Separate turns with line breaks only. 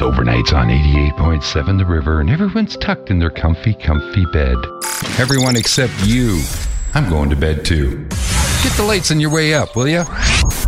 overnights on 88.7 The River, and everyone's tucked in their comfy bed. Everyone except you. I'm going to bed too. Get the lights on your way up, will ya?